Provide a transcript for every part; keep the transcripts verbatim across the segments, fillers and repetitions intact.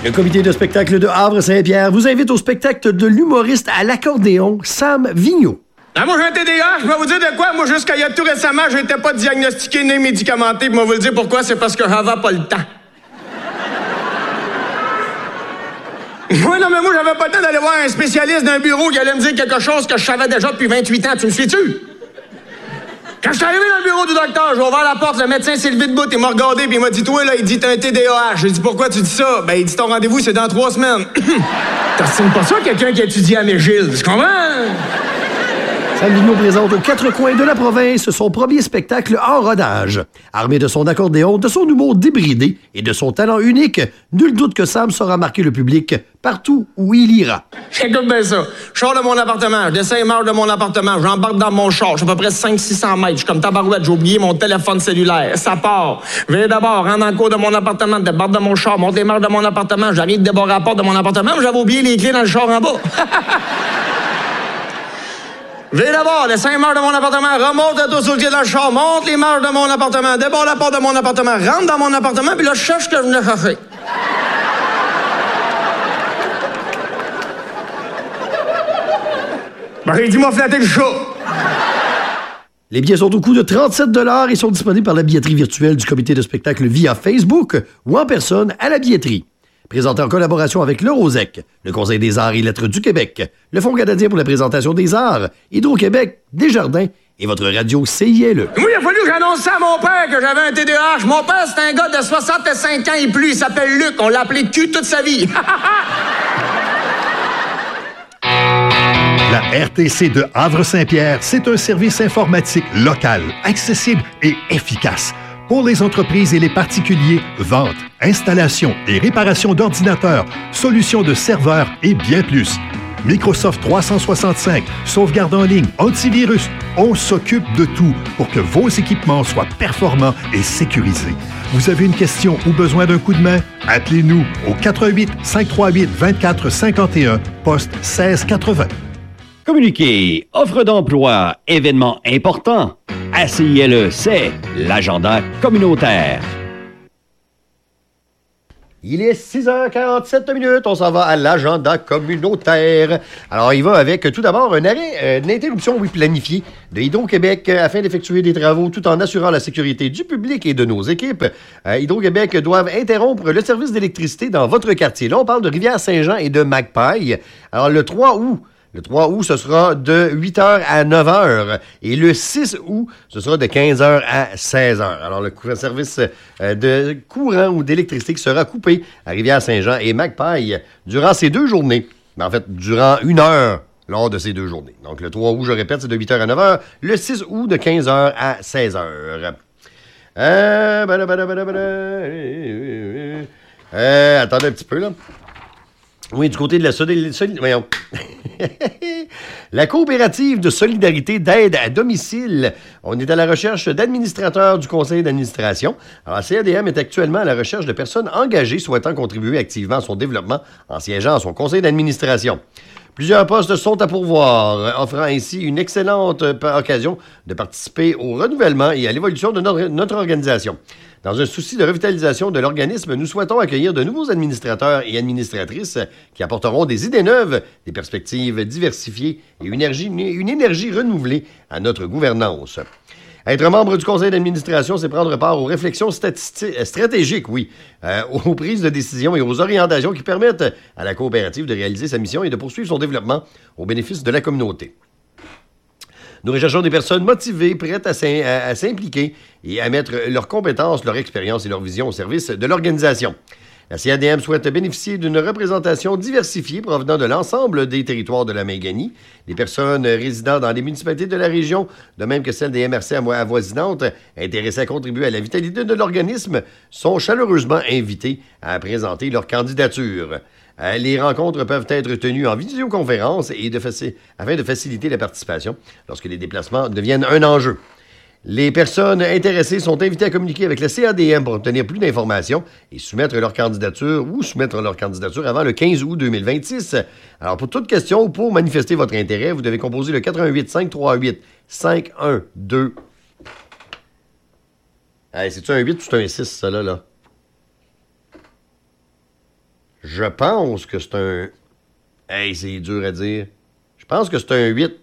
Le comité de spectacle de Havre-Saint-Pierre vous invite au spectacle de l'humoriste à l'accordéon Sam Vigneault. Ah, moi, j'ai un T D A H, je vais vous dire de quoi. Moi, jusqu'à il y a tout récemment, j'étais pas diagnostiqué ni médicamenté. Puis moi, vous le dire pourquoi, c'est parce que j'avais pas le temps. Oui, non, mais moi, j'avais pas le temps d'aller voir un spécialiste d'un bureau qui allait me dire quelque chose que je savais déjà depuis vingt-huit ans. Tu me suis-tu? Quand je suis arrivé dans le bureau du docteur, j'ai ouvert la porte, le médecin s'est levé debout, il m'a regardé, puis il m'a dit, toi, là, il dit, t'as un T D A H. J'ai dit, pourquoi tu dis ça? Ben, il dit, ton rendez-vous, c'est dans trois semaines. T'estimes pas ça, quelqu'un qui étudie à McGill, tu comprends? Sam Vigneault présente aux quatre coins de la province son premier spectacle en rodage. Armé de son accordéon, de son humour débridé et de son talent unique, nul doute que Sam saura marquer le public partout où il ira. Écoute bien ça. Je sors de mon appartement, je descends les marches de mon appartement, j'embarque dans mon char, je suis à peu près cinq cents à six cents mètres, je suis comme tabarouette, j'ai oublié mon téléphone cellulaire. Ça part. Je vais d'abord, rentre dans le cours de mon appartement, débarque de mon char, monte les marches de mon appartement, j'arrive, débarque à la porte de mon appartement, mais j'avais oublié les clés dans le char en bas. Je vais d'abord, les cinq marches de mon appartement, remonte à tous sur le pied de la char, monte les marches de mon appartement, débarque la porte de mon appartement, rentre dans mon appartement, puis là, je cherche ce que je venais chercher. Ben, il dit, m'a flatté le chat. Les billets sont au coût de trente-sept dollars et sont disponibles par la billetterie virtuelle du comité de spectacle via Facebook ou en personne à la billetterie. Présenté en collaboration avec le Rosec, le Conseil des arts et lettres du Québec, le Fonds canadien pour la présentation des arts, Hydro-Québec, Desjardins et votre radio C I L E. Oui, il a fallu que j'annonce ça à mon père que j'avais un T D A H. Mon père, c'est un gars de soixante-cinq ans et plus. Il s'appelle Luc. On l'a appelé Q toute sa vie. La R T C de Havre-Saint-Pierre, c'est un service informatique local, accessible et efficace. Pour les entreprises et les particuliers, vente, installation et réparation d'ordinateurs, solutions de serveurs et bien plus. Microsoft trois cent soixante-cinq, sauvegarde en ligne, antivirus, on s'occupe de tout pour que vos équipements soient performants et sécurisés. Vous avez une question ou besoin d'un coup de main? Appelez-nous au quatre un huit, cinq trois huit, deux quatre cinq un, poste seize quatre-vingts. Communiquer, offre d'emploi, événements importants. A C I L E, c'est l'agenda communautaire. Il est six heures quarante-sept minutes, on s'en va à l'agenda communautaire. Alors, il va avec tout d'abord un arrêt, euh, une interruption, oui, planifiée de Hydro-Québec euh, afin d'effectuer des travaux tout en assurant la sécurité du public et de nos équipes. Euh, Hydro-Québec doivent interrompre le service d'électricité dans votre quartier. Là, on parle de Rivière-Saint-Jean et de Magpie. Alors, le trois août, Le trois août, ce sera de huit heures à neuf heures. Et le six août, ce sera de quinze heures à seize heures. Alors, le service de courant ou d'électricité qui sera coupé à Rivière-Saint-Jean et Magpie durant ces deux journées. Mais en fait, durant une heure lors de ces deux journées. Donc, le trois août, je répète, c'est de huit heures à neuf heures. Le six août, de quinze heures à seize heures. Euh... Bada, bada, bada, bada. Euh... Attendez un petit peu, là. Oui, du côté de la solidarité... Voyons. La coopérative de solidarité d'aide à domicile. On est à la recherche d'administrateurs du conseil d'administration. Alors, la C A D M est actuellement à la recherche de personnes engagées souhaitant contribuer activement à son développement en siégeant à son conseil d'administration. Plusieurs postes sont à pourvoir, offrant ainsi une excellente occasion de participer au renouvellement et à l'évolution de notre, notre organisation. Dans un souci de revitalisation de l'organisme, nous souhaitons accueillir de nouveaux administrateurs et administratrices qui apporteront des idées neuves, des perspectives diversifiées et une énergie, une énergie renouvelée à notre gouvernance. Être membre du conseil d'administration, c'est prendre part aux réflexions statistiques, stratégiques, oui, euh, aux prises de décision et aux orientations qui permettent à la coopérative de réaliser sa mission et de poursuivre son développement au bénéfice de la communauté. Nous recherchons des personnes motivées, prêtes à, s'im- à, à s'impliquer et à mettre leurs compétences, leur expérience et leur vision au service de l'organisation. La C A D M souhaite bénéficier d'une représentation diversifiée provenant de l'ensemble des territoires de la Maiganie. Les personnes résidant dans les municipalités de la région, de même que celles des M R C avoisinantes, intéressées à contribuer à la vitalité de l'organisme, sont chaleureusement invitées à présenter leur candidature. Euh, les rencontres peuvent être tenues en visioconférence et de faci- afin de faciliter la participation lorsque les déplacements deviennent un enjeu. Les personnes intéressées sont invitées à communiquer avec la C A D M pour obtenir plus d'informations et soumettre leur candidature ou soumettre leur candidature avant le quinze août deux mille vingt-six. Alors, pour toute question ou pour manifester votre intérêt, vous devez composer le quatre un huit, cinq trois huit, cinq un deux. Hey, c'est-tu un huit ou c'est un six, ça, là, là? Je pense que c'est un... Hey, c'est dur à dire. Je pense que c'est un huit.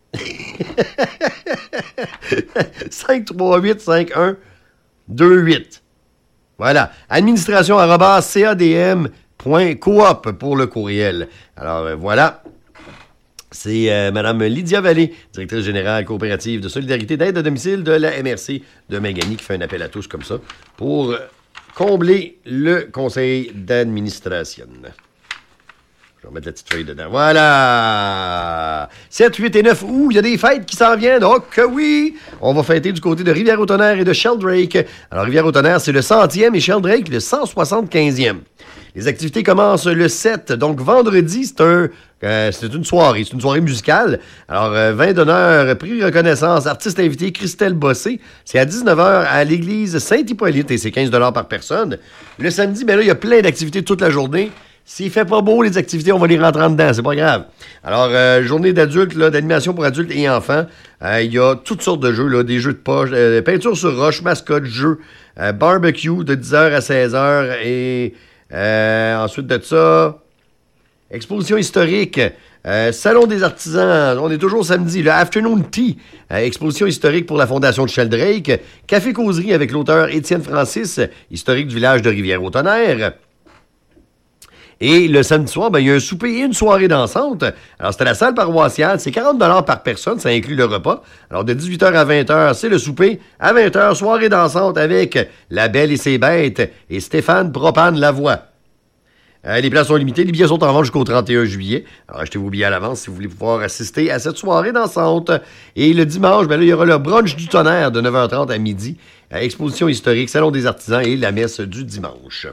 cinq trois huit cinq un deux huit. Voilà. Administration arobase c a d m point coop pour le courriel. Alors, euh, voilà. C'est euh, Mme Lydia Vallée, directrice générale coopérative de solidarité d'aide à domicile de la M R C de Magani, qui fait un appel à tous comme ça pour euh, combler le conseil d'administration. Je vais remettre la petite feuille dedans. Voilà! sept, huit et neuf août, il y a des fêtes qui s'en viennent. Oh que oui! On va fêter du côté de Rivière-au-Tonnerre et de Sheldrake. Alors, Rivière-au-Tonnerre, c'est le centième et Sheldrake, le cent soixante-quinzième. Les activités commencent le sept, donc vendredi, c'est un... Euh, c'est une soirée, c'est une soirée musicale. Alors, euh, vin d'honneur, prix reconnaissance, artiste invité, Christelle Bossé. C'est à dix-neuf heures à l'église Saint-Hippolyte et c'est quinze dollars par personne. Le samedi, ben là, il y a plein d'activités toute la journée. S'il fait pas beau, les activités, on va les rentrer en dedans, c'est pas grave. Alors, euh, journée d'adultes, là, d'animation pour adultes et enfants. Euh, Il y a toutes sortes de jeux, là, des jeux de poche, euh, peinture sur roche, mascotte, jeux, euh, barbecue de dix heures à seize heures et euh, ensuite de ça... Exposition historique, euh, Salon des artisans, on est toujours samedi, le Afternoon Tea, euh, exposition historique pour la Fondation de Sheldrake, café-causerie avec l'auteur Étienne Francis, historique du village de Rivière-au-Tonnerre. Et le samedi soir, ben, il y a un souper et une soirée dansante. Alors, c'est à la salle paroissiale, c'est quarante dollars par personne, ça inclut le repas. Alors, de dix-huit heures à vingt heures, c'est le souper. À vingt heures, soirée dansante avec La Belle et ses bêtes et Stéphane Propane-Lavoie. Euh, les places sont limitées. Les billets sont en vente jusqu'au trente et un juillet. Alors, achetez vos billets à l'avance si vous voulez pouvoir assister à cette soirée dansante. Et le dimanche, ben là, il y aura le brunch du tonnerre de neuf heures trente à midi. Euh, exposition historique, Salon des artisans et la messe du dimanche.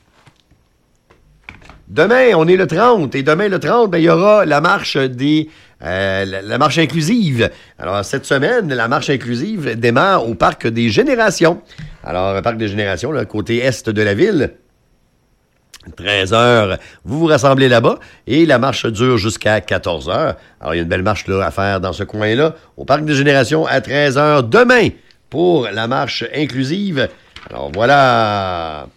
Demain, on est le trente. Et demain, le trente, ben, il y aura la marche des... Euh, la, la marche inclusive. Alors, cette semaine, la marche inclusive démarre au Parc des Générations. Alors, le Parc des Générations, là, côté est de la ville... treize heures, vous vous rassemblez là-bas et la marche dure jusqu'à quatorze heures. Alors, il y a une belle marche là, à faire dans ce coin-là, au Parc des Générations à treize heures demain pour la marche inclusive. Alors, voilà.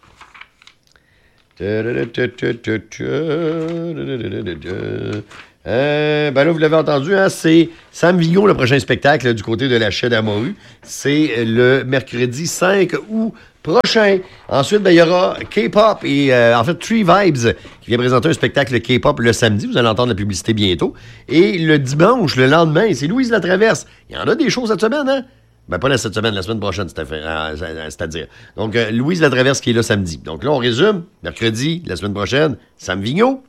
Euh, ben là, vous l'avez entendu, hein, c'est Sam Vigo, le prochain spectacle là, du côté de la Chaîne à Morue. C'est le mercredi cinq août prochain. Ensuite, ben, il y aura K-pop et euh, en fait Tree Vibes qui vient présenter un spectacle K-pop le samedi. Vous allez entendre la publicité bientôt. Et le dimanche, le lendemain, c'est Louise Latraverse. Il y en a des choses cette semaine, hein? Ben, pas la cette semaine, la semaine prochaine, c'est-à-dire. Donc, euh, Louise Latraverse qui est là samedi. Donc là, on résume. Mercredi, la semaine prochaine, Sam Vigneault.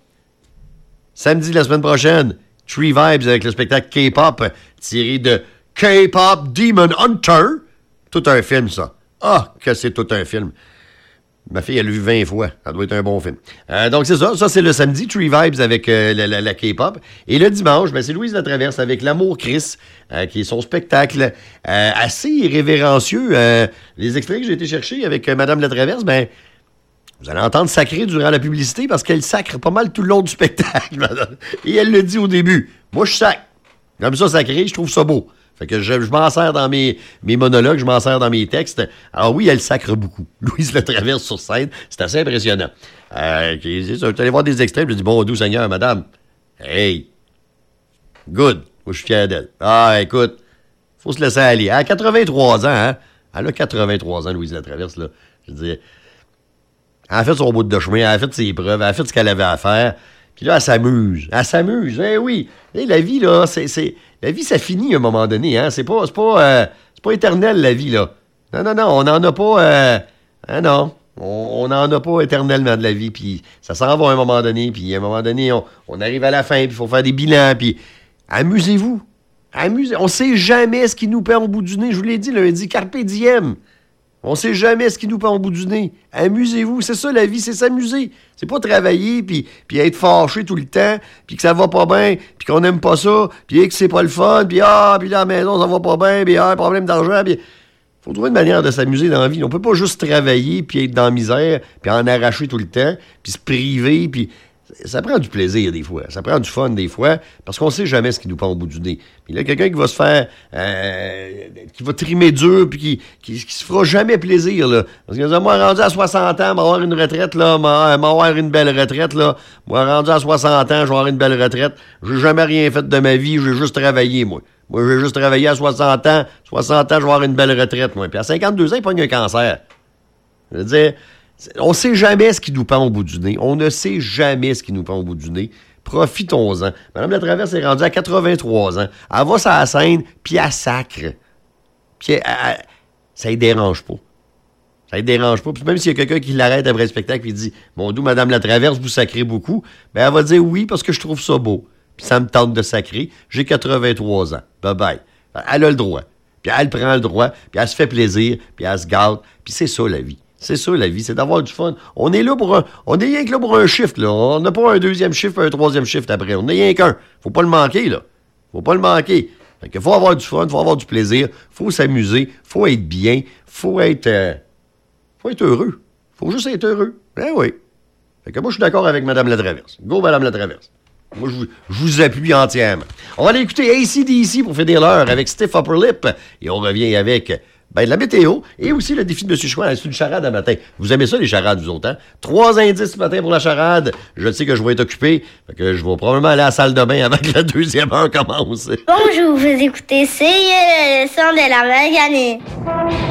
Samedi, la semaine prochaine, Tree Vibes avec le spectacle K-pop tiré de K-pop Demon Hunter. Tout un film, ça. Ah, que c'est tout un film. Ma fille, elle l'a vu vingt fois. Ça doit être un bon film. Euh, donc, c'est ça. Ça, c'est le samedi, Tree Vibes avec euh, la, la, la K-pop. Et le dimanche, ben, c'est Louise Latraverse avec L'Amour Chris, euh, qui est son spectacle euh, assez irrévérencieux. Euh, les extraits que j'ai été chercher avec euh, Madame Latraverse, ben, vous allez entendre sacrer durant la publicité parce qu'elle sacre pas mal tout le long du spectacle. Madame. Et elle le dit au début. Moi, je sacre. Comme ça, sacré, je trouve ça beau. Fait que je, je m'en sers dans mes, mes monologues, je m'en sers dans mes textes. Alors oui, elle sacre beaucoup. Louise Latraverse sur scène, c'est assez impressionnant. Euh, c'est ça, tu allez voir des extraits, je dis, bon, doux Seigneur, madame. Hey, good. Moi, je suis fier d'elle. Ah, écoute, faut se laisser aller. Elle a quatre-vingt-trois ans, hein. Elle a quatre-vingt-trois ans, Louise Latraverse, là. Je veux dire, elle a fait son bout de chemin, elle a fait ses preuves, elle a fait ce qu'elle avait à faire. Puis là, elle s'amuse. Elle s'amuse, eh oui. Et la vie, là, c'est... c'est... La vie, ça finit à un moment donné, hein. C'est pas, c'est pas, euh, c'est pas éternel, la vie, là. Non, non, non, on n'en a pas... Euh, hein, non, on n'en a pas éternellement de la vie, puis ça s'en va à un moment donné, puis à un moment donné, on, on arrive à la fin, puis il faut faire des bilans, puis amusez-vous. Amusez. On sait jamais ce qui nous perd au bout du nez. Je vous l'ai dit lundi, carpe diem. On sait jamais ce qui nous perd au bout du nez. Amusez-vous. C'est ça, la vie, c'est s'amuser. C'est pas travailler, puis, puis être fâché tout le temps, puis que ça va pas bien, puis qu'on aime pas ça, puis que c'est pas le fun, puis ah, puis là, à la maison, ça va pas bien, puis ah, problème d'argent, puis... Faut trouver une manière de s'amuser dans la vie. On peut pas juste travailler, puis être dans la misère, puis en arracher tout le temps, puis se priver, puis... Ça prend du plaisir des fois, ça prend du fun des fois, parce qu'on sait jamais ce qui nous prend au bout du nez. Puis là, quelqu'un qui va se faire, euh, qui va trimer dur, puis qui, qui, qui se fera jamais plaisir, là. Parce que moi, rendu à soixante ans, m'avoir une retraite, là, m'avoir une belle retraite, là. Moi, rendu à soixante ans, je vais avoir une belle retraite. J'ai jamais rien fait de ma vie, j'ai juste travaillé, moi. Moi, j'ai juste travaillé à soixante ans. soixante ans, je vais avoir une belle retraite, moi. Puis à cinquante-deux ans, il pogne un cancer. Je veux dire, on sait jamais ce qui nous pend au bout du nez. On ne sait jamais ce qui nous pend au bout du nez. Profitons-en. Madame Latraverse est rendue à quatre-vingt-trois ans. Elle va sur la scène, puis elle sacre. Puis elle, elle, ça ne dérange pas. Ça ne dérange pas. Puis même s'il y a quelqu'un qui l'arrête après le spectacle et dit « Mon doux, Madame Latraverse, vous sacrez beaucoup », ben elle va dire « Oui, parce que je trouve ça beau. Puis ça me tente de sacrer. J'ai quatre-vingt-trois ans. Bye-bye. » Elle a le droit. Puis elle prend le droit, puis elle se fait plaisir, puis elle se gâte. Puis c'est ça, la vie. C'est ça, la vie, c'est d'avoir du fun. On est là pour un... On est rien que là pour un shift, là. On n'a pas un deuxième shift et un troisième shift après. On n'est rien qu'un. Faut pas le manquer, là. Faut pas le manquer. Fait que faut avoir du fun, faut avoir du plaisir, faut s'amuser, faut être bien, faut être... Euh, faut être heureux. Faut juste être heureux. Ben oui. Fait que moi, je suis d'accord avec Mme Latraverse. Go, Mme Latraverse. Moi, je vous, je vous appuie entièrement. On va aller écouter A C D C pour finir l'heure avec Stiff Upper Lip. Et on revient avec... Ben, de la météo et aussi le défi de M. Chouin. C'est une charade à matin. Vous aimez ça, les charades, vous autres, hein? Trois indices ce matin pour la charade. Je sais que je vais être occupé. Fait que je vais probablement aller à la salle de bain avant que la deuxième heure commence. Bonjour, vous écoutez C I L, le son de la Magané.